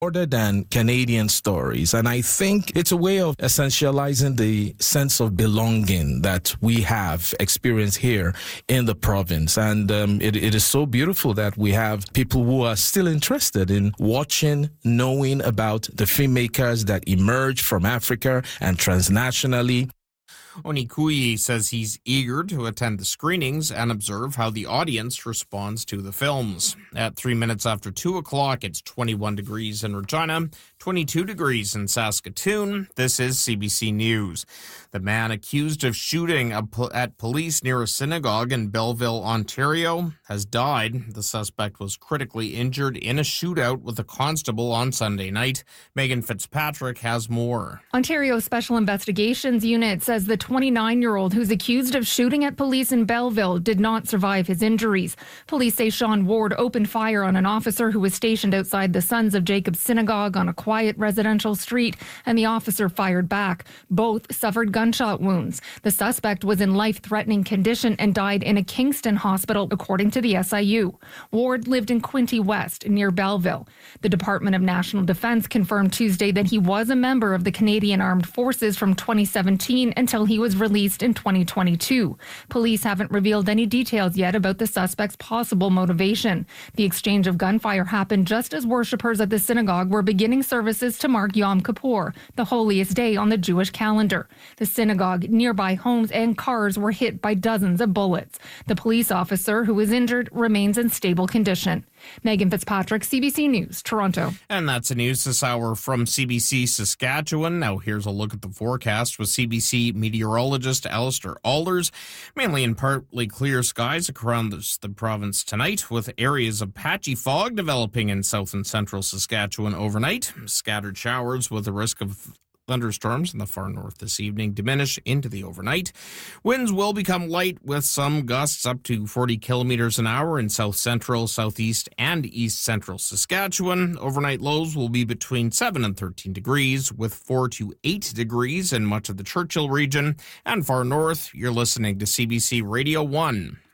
other than Canadian stories. And I think it's a way of essentializing the sense of belonging that we have experienced here in the province. And it is so beautiful that we have people who are still interested in watching, knowing about the filmmakers that emerge from Africa and transnationally. Onikuyi says he's eager to attend the screenings and observe how the audience responds to the films. At 3 minutes after 2 o'clock, it's 21 degrees in Regina, 22 degrees in Saskatoon. This is CBC News. The man accused of shooting at police near a synagogue in Belleville, Ontario, has died. The suspect was critically injured in a shootout with a constable on Sunday night. Megan Fitzpatrick has more. Ontario Special Investigations Unit says the 29-year-old who's accused of shooting at police in Belleville did not survive his injuries. Police say Sean Ward opened fire on an officer who was stationed outside the Sons of Jacob Synagogue on a quiet residential street, and the officer fired back. Both suffered gunshot wounds. The suspect was in life-threatening condition and died in a Kingston hospital, according to the SIU. Ward lived in Quinte West, near Belleville. The Department of National Defence confirmed Tuesday that he was a member of the Canadian Armed Forces from 2017 until he was released in 2022. Police haven't revealed any details yet about the suspect's possible motivation. The exchange of gunfire happened just as worshippers at the synagogue were beginning services to mark Yom Kippur, the holiest day on the Jewish calendar. The synagogue, nearby homes, and cars were hit by dozens of bullets. The police officer who was injured remains in stable condition. Megan Fitzpatrick, CBC News, Toronto. And that's the news this hour from CBC Saskatchewan. Now here's a look at the forecast with CBC meteorologist Alistair Alders. Mainly in partly clear skies around the province tonight, with areas of patchy fog developing in south and central Saskatchewan overnight. Scattered showers with a risk of thunderstorms in the far north this evening diminish into the overnight. Winds will become light with some gusts up to 40 kilometers an hour in south central, southeast, and east central Saskatchewan. Overnight lows will be between 7 and 13 degrees, with 4 to 8 degrees in much of the Churchill region. And far north, you're listening to CBC Radio 1.